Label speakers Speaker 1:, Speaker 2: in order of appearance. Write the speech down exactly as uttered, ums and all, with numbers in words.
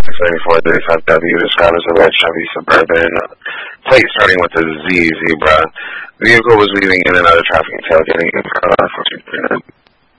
Speaker 1: seventy-four thirty-five W, described as a red Chevy Suburban, plate starting with a Z, Zebra. The vehicle was weaving in and out of traffic and tailgating in front of